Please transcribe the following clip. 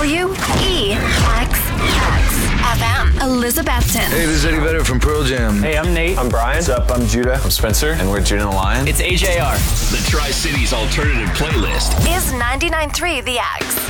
FM. Elizabethton. Hey, this is Eddie Vedder from Pearl Jam. Hey, I'm Nate. I'm Brian. What's up? I'm Judah. I'm Spencer, and we're Judah and the Lion. It's AJR. The Tri-Cities Alternative Playlist Is 99.3 The X.